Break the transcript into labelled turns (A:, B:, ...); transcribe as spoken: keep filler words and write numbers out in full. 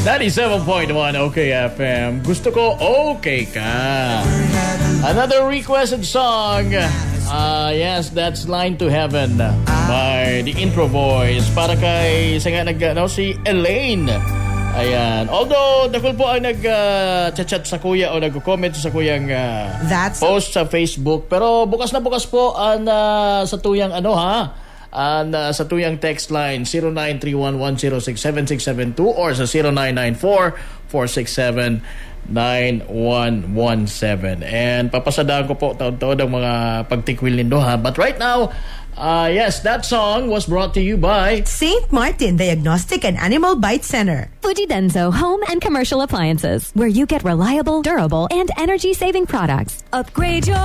A: ninety-seven point one OK F M. Gusto ko okay ka. Another requested song. Uh, yes, that's Line to Heaven by the Intro Boys. Para kay sa nga nag, no, si Elaine. Ayan. Although, dakol po ang nag-chat uh, sa kuya o nag-comment sa kuyang uh, post sa Facebook. Pero bukas na bukas po ang uh, sa tuyang ano ha? And, uh, sa tuyang text line zero nine three one one zero six seven six seven two or sa zero nine nine four four six seven nine one one seven. And papasadaan ko po taon-taon ang mga pagtikwil nindo ha. But right now, uh, yes, that song was brought to you by
B: Saint Martin Diagnostic and Animal Bite Center.
C: Fujidenzo Home and Commercial Appliances, where you get reliable, durable, and energy-saving products. Upgrade your